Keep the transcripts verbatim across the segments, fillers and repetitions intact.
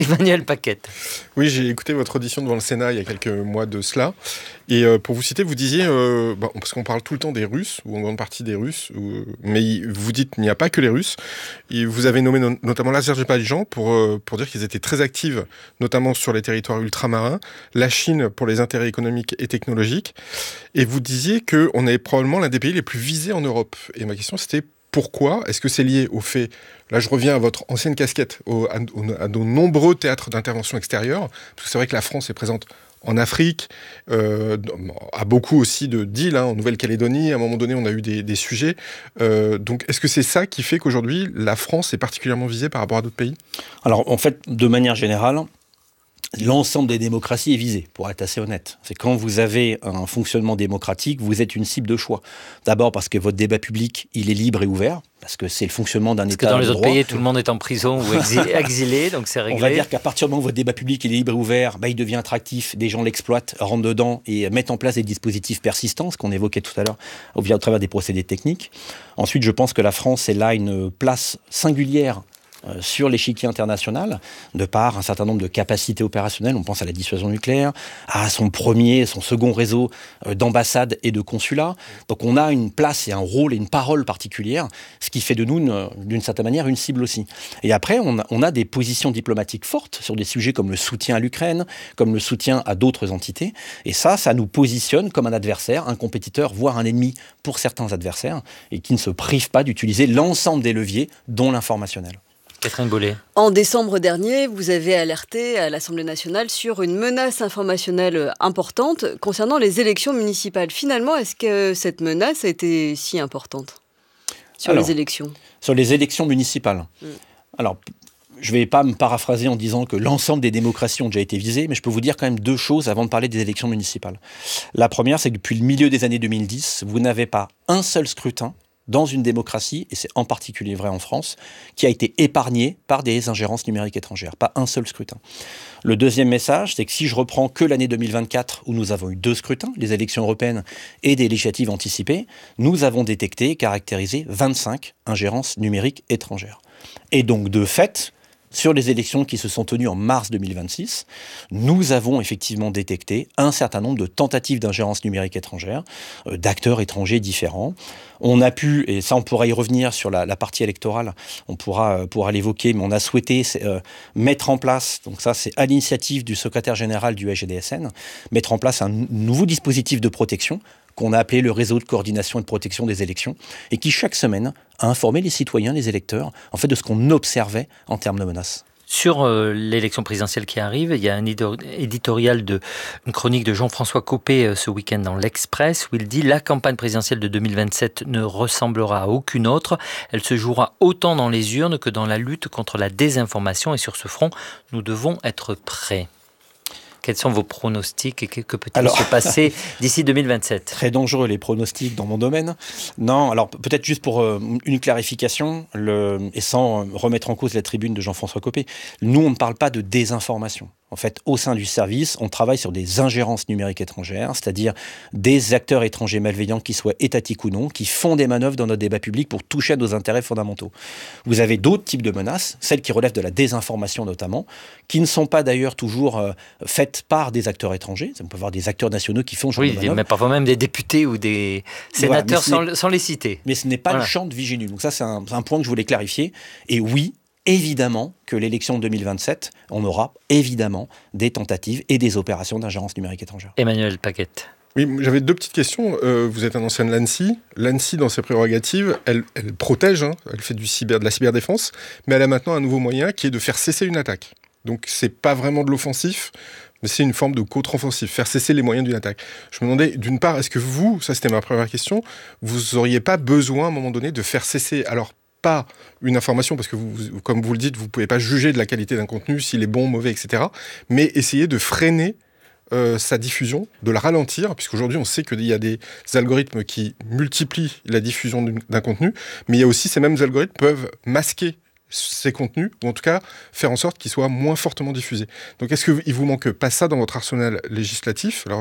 Emmanuel Paquette. Oui, j'ai écouté votre audition devant le Sénat il y a quelques mois de cela. Et euh, pour vous citer, vous disiez, euh, bon, parce qu'on parle tout le temps des Russes, ou en grande partie des Russes, ou, mais vous dites qu'il n'y a pas que les Russes. Et vous avez nommé no- notamment l'Azerbaïdjan pour, euh, pour dire qu'ils étaient très actifs, notamment sur les territoires ultramarins, la Chine pour les intérêts économiques et technologiques. Et vous disiez qu'on est probablement l'un des pays les plus visés en Europe. Et ma question, c'était pourquoi ? Est-ce que c'est lié au fait, là je reviens à votre ancienne casquette, au, à, à nos nombreux théâtres d'intervention extérieure, parce que c'est vrai que la France est présente en Afrique, euh, a beaucoup aussi de deals, hein, en Nouvelle-Calédonie, à un moment donné on a eu des, des sujets. Euh, donc est-ce que c'est ça qui fait qu'aujourd'hui la France est particulièrement visée par rapport à d'autres pays ? Alors en fait, de manière générale, l'ensemble des démocraties est visé, pour être assez honnête. C'est quand vous avez un fonctionnement démocratique, vous êtes une cible de choix. D'abord parce que votre débat public, il est libre et ouvert, parce que c'est le fonctionnement d'un parce État que dans de les droit. autres pays, tout le monde est en prison ou exilé, exilé donc c'est réglé. On va dire qu'à partir du moment où votre débat public il est libre et ouvert, bah, il devient attractif, des gens l'exploitent, rentrent dedans et mettent en place des dispositifs persistants, ce qu'on évoquait tout à l'heure, au, au travers des procédés techniques. Ensuite, je pense que la France est là une place singulière Euh, sur l'échiquier international, de par un certain nombre de capacités opérationnelles. On pense à la dissuasion nucléaire, à son premier, son second réseau euh, d'ambassades et de consulats. Donc on a une place et un rôle et une parole particulière, ce qui fait de nous, une, d'une certaine manière, une cible aussi. Et après, on a, on a des positions diplomatiques fortes sur des sujets comme le soutien à l'Ukraine, comme le soutien à d'autres entités. Et ça, ça nous positionne comme un adversaire, un compétiteur, voire un ennemi pour certains adversaires, et qui ne se privent pas d'utiliser l'ensemble des leviers, dont l'informationnel. Catherine Bollet. En décembre dernier, vous avez alerté à l'Assemblée nationale sur une menace informationnelle importante concernant les élections municipales. Finalement, est-ce que cette menace a été si importante sur Alors, les élections ? Sur les élections municipales. Mm. Alors, je ne vais pas me paraphraser en disant que l'ensemble des démocraties ont déjà été visées, mais je peux vous dire quand même deux choses avant de parler des élections municipales. La première, c'est que depuis le milieu des années deux mille dix, vous n'avez pas un seul scrutin dans une démocratie, et c'est en particulier vrai en France, qui a été épargné par des ingérences numériques étrangères. Pas un seul scrutin. Le deuxième message, c'est que si je reprends que l'année deux mille vingt-quatre, où nous avons eu deux scrutins, les élections européennes et des législatives anticipées, nous avons détecté et caractérisé vingt-cinq ingérences numériques étrangères. Et donc, de fait, sur les élections qui se sont tenues en mars deux mille vingt-six, nous avons effectivement détecté un certain nombre de tentatives d'ingérence numérique étrangère, euh, d'acteurs étrangers différents. On a pu, et ça on pourra y revenir sur la, la partie électorale, on pourra, euh, pourra l'évoquer, mais on a souhaité euh, mettre en place, donc ça c'est à l'initiative du secrétaire général du S G D S N, mettre en place un n- nouveau dispositif de protection qu'on a appelé le réseau de coordination et de protection des élections, et qui chaque semaine a informé les citoyens, les électeurs, en fait de ce qu'on observait en termes de menaces. Sur euh, l'élection présidentielle qui arrive, il y a un éditorial, de, une chronique de Jean-François Copé euh, ce week-end dans l'Express où il dit « La campagne présidentielle de deux mille vingt-sept ne ressemblera à aucune autre. Elle se jouera autant dans les urnes que dans la lutte contre la désinformation et sur ce front, nous devons être prêts. » Quels sont vos pronostics et que, que peut-il alors, se passer d'ici deux mille vingt-sept ? Très dangereux les pronostics dans mon domaine. Non, alors peut-être juste pour euh, une clarification, le, et sans remettre en cause la tribune de Jean-François Copé, nous on ne parle pas de désinformation. En fait, au sein du service, on travaille sur des ingérences numériques étrangères, c'est-à-dire des acteurs étrangers malveillants, qui soient étatiques ou non, qui font des manœuvres dans notre débat public pour toucher à nos intérêts fondamentaux. Vous avez d'autres types de menaces, celles qui relèvent de la désinformation notamment, qui ne sont pas d'ailleurs toujours euh, faites par des acteurs étrangers. On peut avoir des acteurs nationaux qui font ce genre oui, de manœuvres. Mais parfois même des députés ou des sénateurs voilà, sans, sans les citer. Mais ce n'est pas voilà. le champ de Viginu. Donc ça, c'est un, c'est un point que je voulais clarifier. Et oui, évidemment que l'élection de deux mille vingt-sept, on aura évidemment des tentatives et des opérations d'ingérence numérique étrangère. Emmanuel Paquette. Oui, j'avais deux petites questions. Euh, vous êtes un ancien de l'ANSSI. L'ANSSI, dans ses prérogatives, elle, elle protège, hein, elle fait du cyber, de la cyberdéfense, mais elle a maintenant un nouveau moyen qui est de faire cesser une attaque. Donc c'est pas vraiment de l'offensif, mais c'est une forme de contre-offensif, faire cesser les moyens d'une attaque. Je me demandais, d'une part, est-ce que vous, ça c'était ma première question, vous auriez pas besoin à un moment donné de faire cesser, alors pas une information, parce que vous, comme vous le dites, vous pouvez pas juger de la qualité d'un contenu, s'il est bon, mauvais, et cetera, mais essayer de freiner Euh, sa diffusion, de la ralentir, puisqu'aujourd'hui on sait qu'il y a des algorithmes qui multiplient la diffusion d'un contenu, mais il y a aussi ces mêmes algorithmes peuvent masquer ces contenus, ou en tout cas faire en sorte qu'ils soient moins fortement diffusés. Donc est-ce qu'il vous manque pas ça dans votre arsenal législatif ? Alors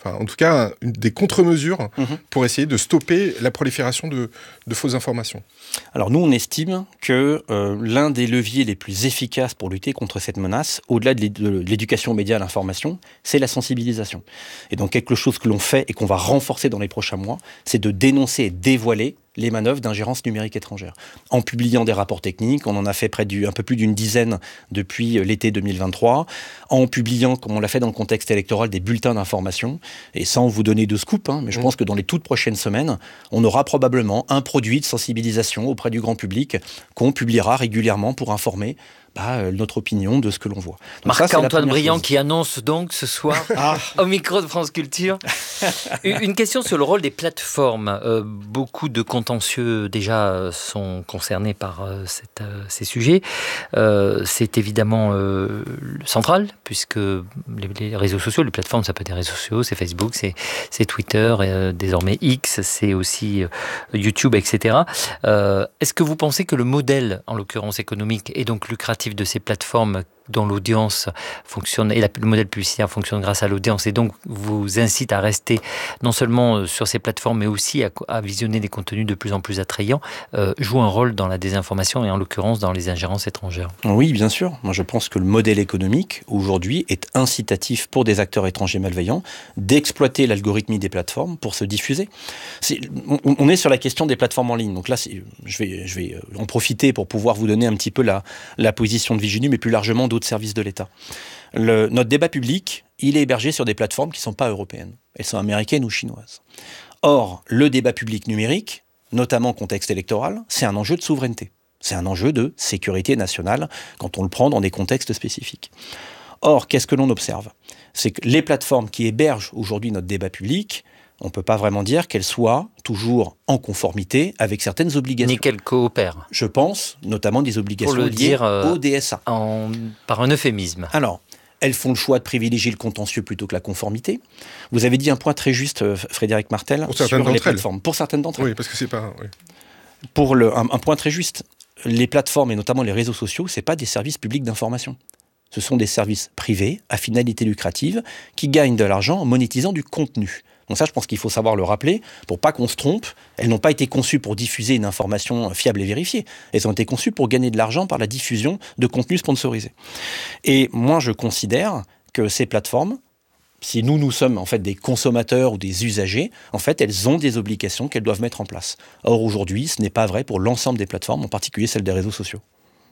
enfin en tout cas une, des contre-mesures mmh. pour essayer de stopper la prolifération de, de fausses informations. Alors nous, on estime que euh, l'un des leviers les plus efficaces pour lutter contre cette menace, au-delà de l'éducation aux médias à l'information, c'est la sensibilisation. Et donc quelque chose que l'on fait et qu'on va renforcer dans les prochains mois, c'est de dénoncer et dévoiler les manœuvres d'ingérence numérique étrangère. En publiant des rapports techniques, on en a fait près du, un peu plus d'une dizaine depuis l'été deux mille vingt-trois, en publiant, comme on l'a fait dans le contexte électoral, des bulletins d'information, et sans vous donner de scoop, hein, mais je mmh. pense que dans les toutes prochaines semaines, on aura probablement un produit de sensibilisation auprès du grand public qu'on publiera régulièrement pour informer bah, notre opinion de ce que l'on voit. Marc-Antoine Briand chose. Qui annonce donc ce soir ah. au micro de France Culture une question sur le rôle des plateformes. Euh, beaucoup de contentieux déjà sont concernés par euh, cette, euh, ces sujets. Euh, c'est évidemment euh, central puisque les, les réseaux sociaux, les plateformes, ça peut être des réseaux sociaux, c'est Facebook, c'est, c'est Twitter, euh, désormais X, c'est aussi euh, YouTube, et cetera. Euh, est-ce que vous pensez que le modèle, en l'occurrence économique, est donc lucratif de ces plateformes dont l'audience fonctionne, et la, le modèle publicitaire fonctionne grâce à l'audience, et donc vous incite à rester non seulement sur ces plateformes, mais aussi à, à visionner des contenus de plus en plus attrayants, euh, joue un rôle dans la désinformation, et en l'occurrence dans les ingérences étrangères? Oui, bien sûr. Moi, je pense que le modèle économique, aujourd'hui, est incitatif pour des acteurs étrangers malveillants d'exploiter l'algorithmie des plateformes pour se diffuser. C'est, on, on est sur la question des plateformes en ligne. Donc là, c'est, je, vais, je vais en profiter pour pouvoir vous donner un petit peu la, la position de Viginu, mais plus largement d'autres services de l'État. Le, notre débat public, il est hébergé sur des plateformes qui ne sont pas européennes. Elles sont américaines ou chinoises. Or, le débat public numérique, notamment en contexte électoral, c'est un enjeu de souveraineté. C'est un enjeu de sécurité nationale quand on le prend dans des contextes spécifiques. Or, qu'est-ce que l'on observe ? C'est que les plateformes qui hébergent aujourd'hui notre débat public, on ne peut pas vraiment dire qu'elles soient toujours en conformité avec certaines obligations. Ni qu'elles coopèrent. Je pense notamment des obligations liées dire, euh, au D S A. En, par un euphémisme. Alors, elles font le choix de privilégier le contentieux plutôt que la conformité. Vous avez dit un point très juste, Frédéric Martel, pour sur les plateformes. Elles. Pour certaines d'entre elles. Oui, parce que c'est pas... Oui. Pour le, un, un point très juste, les plateformes et notamment les réseaux sociaux, c'est pas des services publics d'information. Ce sont des services privés à finalité lucrative qui gagnent de l'argent en monétisant du contenu. Donc ça, je pense qu'il faut savoir le rappeler pour pas qu'on se trompe. Elles n'ont pas été conçues pour diffuser une information fiable et vérifiée. Elles ont été conçues pour gagner de l'argent par la diffusion de contenus sponsorisés. Et moi, je considère que ces plateformes, si nous, nous sommes en fait des consommateurs ou des usagers, en fait, elles ont des obligations qu'elles doivent mettre en place. Or, aujourd'hui, ce n'est pas vrai pour l'ensemble des plateformes, en particulier celles des réseaux sociaux.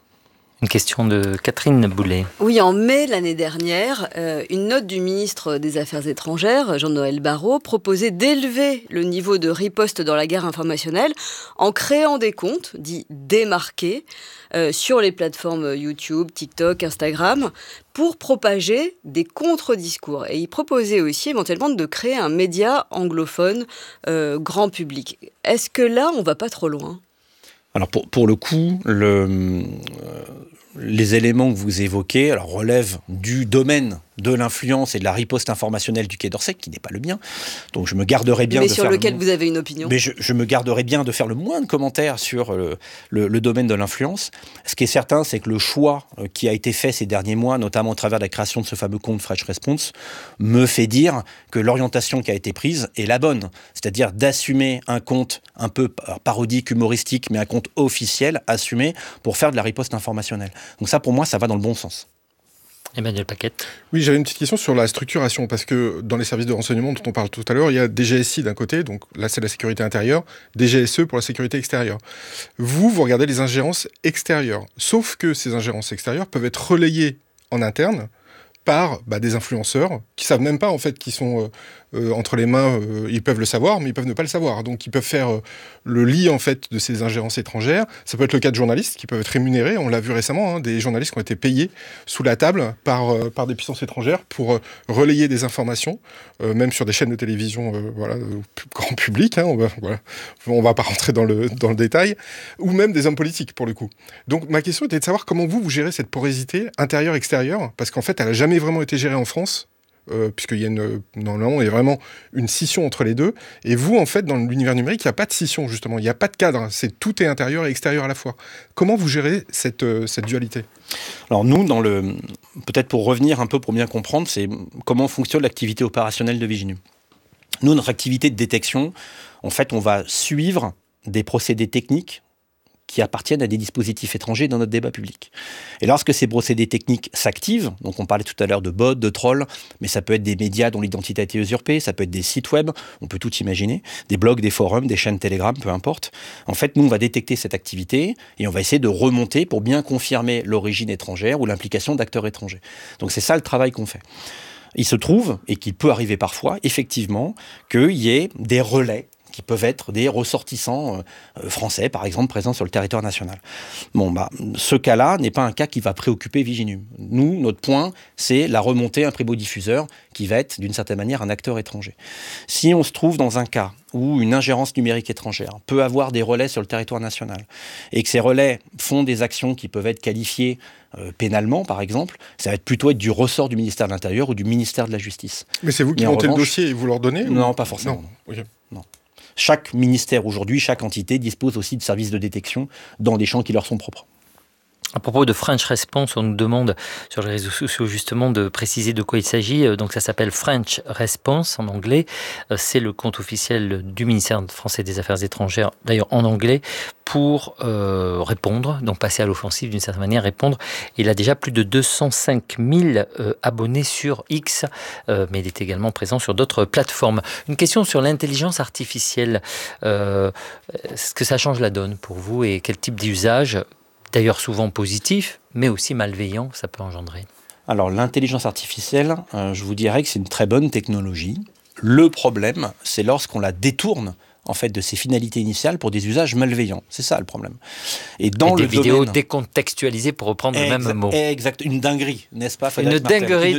Une question de Catherine Boulet. Oui, en mai l'année dernière, euh, une note du ministre des Affaires étrangères, Jean-Noël Barrot, proposait d'élever le niveau de riposte dans la guerre informationnelle en créant des comptes, dits démarqués, euh, sur les plateformes YouTube, TikTok, Instagram, pour propager des contre-discours. Et il proposait aussi éventuellement de créer un média anglophone euh, grand public. Est-ce que là, on ne va pas trop loin ? Alors pour, pour le coup, le, euh, les éléments que vous évoquez alors, relèvent du domaine de l'influence et de la riposte informationnelle du Quai d'Orsay, qui n'est pas le mien. Donc je me garderai bien Mais de sur faire lequel le... vous avez une opinion. Mais je, je me garderai bien de faire le moins de commentaires sur le, le, le domaine de l'influence. Ce qui est certain, c'est que le choix qui a été fait ces derniers mois, notamment à travers la création de ce fameux compte Fresh Response, me fait dire que l'orientation qui a été prise est la bonne. C'est-à-dire d'assumer un compte un peu parodique, humoristique, mais un compte officiel, assumé, pour faire de la riposte informationnelle. Donc ça, pour moi, ça va dans le bon sens. Emmanuel Paquette. Oui, j'avais une petite question sur la structuration, parce que dans les services de renseignement dont on parle tout à l'heure, il y a D G S I d'un côté, donc là c'est la sécurité intérieure, D G S E pour la sécurité extérieure. Vous, vous regardez les ingérences extérieures, sauf que ces ingérences extérieures peuvent être relayées en interne par bah, des influenceurs qui savent même pas en fait qu'ils sont euh, euh, entre les mains, euh, ils peuvent le savoir, mais ils peuvent ne pas le savoir. Donc ils peuvent faire euh, le lit en fait de ces ingérences étrangères. Ça peut être le cas de journalistes qui peuvent être rémunérés. On l'a vu récemment, hein, des journalistes qui ont été payés sous la table par euh, par des puissances étrangères pour euh, relayer des informations, euh, même sur des chaînes de télévision, euh, voilà, euh, grand public. Hein, on va voilà, on va pas rentrer dans le dans le détail, ou même des hommes politiques pour le coup. Donc ma question était de savoir comment vous vous gérez cette porosité intérieure-extérieure, parce qu'en fait elle a jamais vraiment été gérée en France. Euh, puisqu'il y a une, normalement, il y a vraiment une scission entre les deux. Et vous, en fait, dans l'univers numérique, il n'y a pas de scission, justement. Il n'y a pas de cadre. C'est, tout est intérieur et extérieur à la fois. Comment vous gérez cette, euh, cette dualité ? Alors nous, dans le, peut-être pour revenir un peu, pour bien comprendre, c'est comment fonctionne l'activité opérationnelle de Viginu. Nous, notre activité de détection, en fait, on va suivre des procédés techniques qui appartiennent à des dispositifs étrangers dans notre débat public. Et lorsque ces procédés techniques s'activent, donc on parlait tout à l'heure de bots, de trolls, mais ça peut être des médias dont l'identité a été usurpée, ça peut être des sites web, on peut tout imaginer, des blogs, des forums, des chaînes Telegram, peu importe. En fait, nous, on va détecter cette activité et on va essayer de remonter pour bien confirmer l'origine étrangère ou l'implication d'acteurs étrangers. Donc c'est ça le travail qu'on fait. Il se trouve, et qu'il peut arriver parfois, effectivement, qu'il y ait des relais qui peuvent être des ressortissants euh, français, par exemple, présents sur le territoire national. Bon, bah, ce cas-là n'est pas un cas qui va préoccuper Viginum. Nous, notre point, c'est la remontée un primo-diffuseur qui va être, d'une certaine manière, un acteur étranger. Si on se trouve dans un cas où une ingérence numérique étrangère peut avoir des relais sur le territoire national, et que ces relais font des actions qui peuvent être qualifiées euh, pénalement, par exemple, ça va être plutôt être du ressort du ministère de l'Intérieur ou du ministère de la Justice. Mais c'est vous qui Mais montez revanche, le dossier et vous leur donnez Non, ou... pas forcément. Non. Okay. Non. Chaque ministère aujourd'hui, chaque entité dispose aussi de services de détection dans des champs qui leur sont propres. À propos de French Response, on nous demande sur les réseaux sociaux justement de préciser de quoi il s'agit. Donc ça s'appelle French Response en anglais. C'est le compte officiel du ministère français des Affaires étrangères, d'ailleurs en anglais, pour euh, répondre, donc passer à l'offensive d'une certaine manière, répondre. Il a déjà plus de deux cent cinq mille euh, abonnés sur X, euh, mais il est également présent sur d'autres plateformes. Une question sur l'intelligence artificielle. Euh, est-ce que ça change la donne pour vous et quel type d'usage ? D'ailleurs souvent positif, mais aussi malveillant, ça peut engendrer. Alors l'intelligence artificielle, euh, je vous dirais que c'est une très bonne technologie. Le problème, c'est lorsqu'on la détourne en fait de ses finalités initiales pour des usages malveillants. C'est ça le problème. Et dans et le des vidéos domaine... décontextualisées pour reprendre exact, le même mot. Exact, une dinguerie, n'est-ce pas Frédéric Martel ? Une dinguerie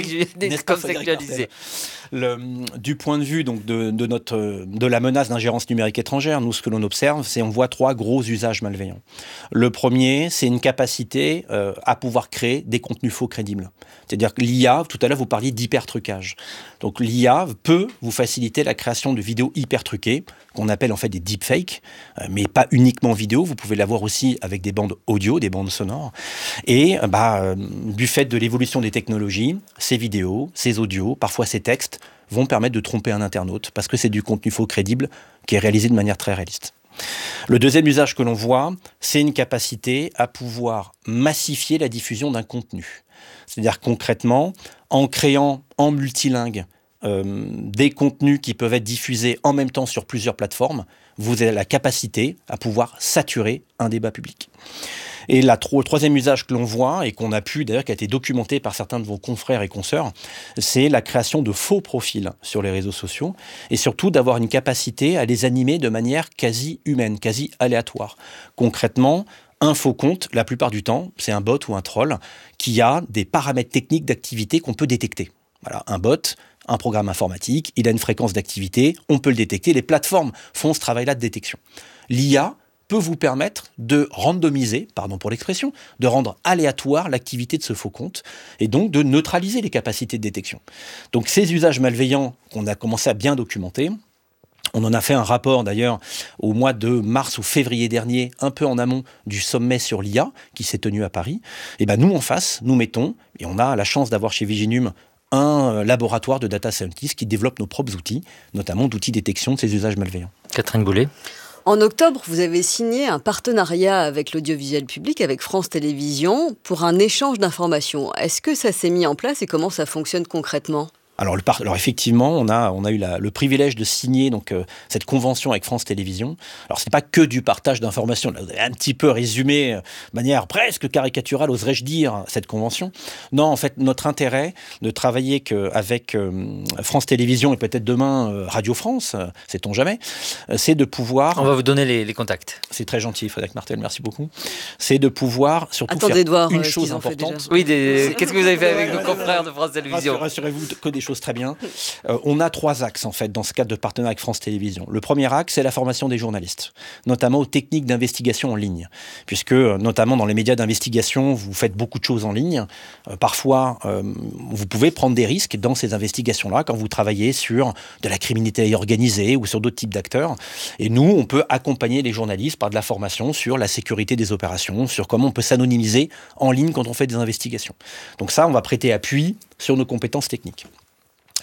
décontextualisée. Le, du point de vue donc, de, de, notre, de la menace d'ingérence numérique étrangère, nous, ce que l'on observe, c'est on voit trois gros usages malveillants. Le premier, c'est une capacité euh, à pouvoir créer des contenus faux crédibles. C'est-à-dire que l'I A, tout à l'heure, vous parliez d'hyper-trucage. Donc l'I A peut vous faciliter la création de vidéos hyper-truquées, qu'on appelle en fait des deepfakes, euh, mais pas uniquement vidéo, vous pouvez l'avoir aussi avec des bandes audio, des bandes sonores. Et bah, euh, du fait de l'évolution des technologies, ces vidéos, ces audios, parfois ces textes, vont permettre de tromper un internaute, parce que c'est du contenu faux crédible qui est réalisé de manière très réaliste. Le deuxième usage que l'on voit, c'est une capacité à pouvoir massifier la diffusion d'un contenu. C'est-à-dire concrètement, en créant en multilingue euh, des contenus qui peuvent être diffusés en même temps sur plusieurs plateformes, vous avez la capacité à pouvoir saturer un débat public. Et la tro- le troisième usage que l'on voit, et qu'on a pu, d'ailleurs, qui a été documenté par certains de vos confrères et consoeurs, c'est la création de faux profils sur les réseaux sociaux, et surtout d'avoir une capacité à les animer de manière quasi humaine, quasi aléatoire. Concrètement, un faux compte, la plupart du temps, c'est un bot ou un troll qui a des paramètres techniques d'activité qu'on peut détecter. Voilà, un bot, un programme informatique, il a une fréquence d'activité, on peut le détecter, les plateformes font ce travail-là de détection. L'I A peut vous permettre de randomiser, pardon pour l'expression, de rendre aléatoire l'activité de ce faux compte et donc de neutraliser les capacités de détection. Donc ces usages malveillants qu'on a commencé à bien documenter, on en a fait un rapport d'ailleurs au mois de mars ou février dernier, un peu en amont du sommet sur l'I A qui s'est tenu à Paris. Et ben nous en face, nous mettons, et on a la chance d'avoir chez Viginum un laboratoire de data scientists qui développe nos propres outils, notamment d'outils de détection de ces usages malveillants. Catherine Boulet. En octobre, vous avez signé un partenariat avec l'audiovisuel public, avec France Télévisions, pour un échange d'informations. Est-ce que ça s'est mis en place et comment ça fonctionne concrètement ? Alors, le par... Alors effectivement, on a, on a eu la, le privilège de signer donc, euh, cette convention avec France Télévisions. Alors ce n'est pas que du partage d'informations. Là, vous avez un petit peu résumé euh, de manière presque caricaturale, oserais-je dire, cette convention. Non, en fait, notre intérêt de travailler que, avec euh, France Télévisions et peut-être demain euh, Radio France, euh, sait-on jamais, euh, c'est de pouvoir... On va vous donner les, les contacts. C'est très gentil, Frédéric Martel, merci beaucoup. C'est de pouvoir surtout Attendez faire de voir, une euh, chose ont fait importante. Oui, des... qu'est-ce que vous avez fait avec nos confrères de France Télévisions ? Rassurez-vous que des choses très bien. Euh, on a trois axes, en fait, dans ce cadre de partenariat avec France Télévisions. Le premier axe, c'est la formation des journalistes, notamment aux techniques d'investigation en ligne, puisque, notamment dans les médias d'investigation, vous faites beaucoup de choses en ligne. Euh, parfois, euh, vous pouvez prendre des risques dans ces investigations-là, quand vous travaillez sur de la criminalité organisée ou sur d'autres types d'acteurs. Et nous, on peut accompagner les journalistes par de la formation sur la sécurité des opérations, sur comment on peut s'anonymiser en ligne quand on fait des investigations. Donc ça, on va prêter appui sur nos compétences techniques.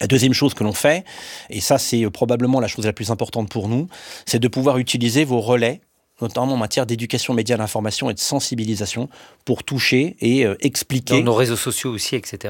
La deuxième chose que l'on fait, et ça c'est probablement la chose la plus importante pour nous, c'est de pouvoir utiliser vos relais, notamment en matière d'éducation média d'information et de sensibilisation, pour toucher et euh, expliquer... Dans nos réseaux sociaux aussi, et cetera.